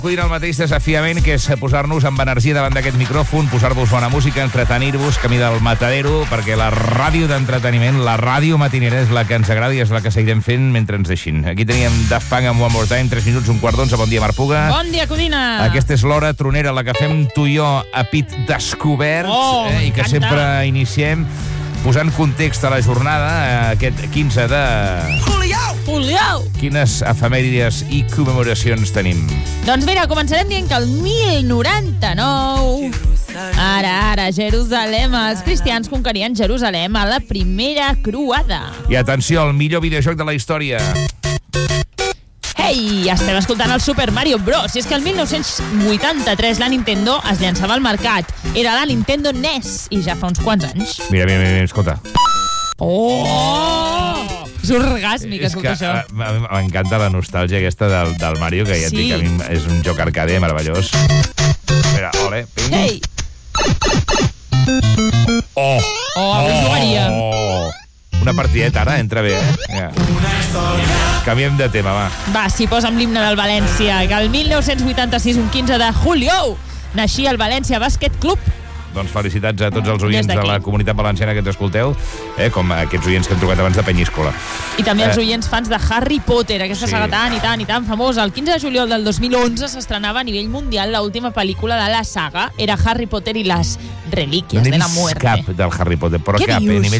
Acudint al mateix desafiament, que és posar-nos amb energia davant d'aquest micròfon, posar-vos bona música, entretenir-vos, camí del matadero, perquè la ràdio d'entreteniment, la ràdio matinera, és la que ens agrada i és la que seguirem fent mentre ens deixin. Aquí teníem Daft Punk amb One More Time, 3 minuts, 1:15. Bon dia, Marc Puga. Bon dia, Codina. Aquesta és l'hora tronera, la que fem tu i jo a pit descobert, i que sempre iniciem posant context a la jornada, aquest 15 de... Juliau! Quines efemèrides i commemoracions tenim? Doncs mira, començarem dient que el 1099... Ara, Jerusalem. Els cristians conquerien Jerusalem a la primera croada. I atenció, el millor videojoc de la història. Ei, estem escoltant el Super Mario Bros. I és que el 1983 la Nintendo es llançava al mercat. Era la Nintendo NES, i ja fa uns quants anys. Mira, escolta. És orgàsmic, escolta això. M'encanta la nostàlgia aquesta del Mario, que ja et dic, a mi és un joc arcade meravellós. Espera, ole, ping. Ei! Avui jugaríem. Una partideta ara, entra bé, Ja. Canviem de tema, va. Va, si posa'm l'himne del València, que el 1986, un 15 de julio, naixia el València Bàsquet Club. Doncs felicitats a tots els oients de la comunitat valenciana que ens escolteu, com aquests oients que hem trucat abans de Penyíscola. I també els oients fans de Harry Potter, aquesta saga tan famosa. El 15 de juliol del 2011 s'estrenava a nivell mundial l'última pel·lícula de la saga. Era Harry Potter i les relíquies de la muerte. No n'he vist cap del Harry Potter, però Què cap, dius? a nivell